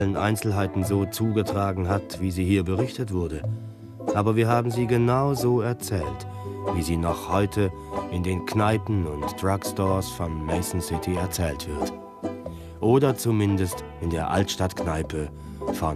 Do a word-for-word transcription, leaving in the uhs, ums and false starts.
Einzelheiten so zugetragen hat, wie sie hier berichtet wurde. Aber wir haben sie genau so erzählt, wie sie noch heute in den Kneipen und Drugstores von Mason City erzählt wird. Oder zumindest in der Altstadtkneipe von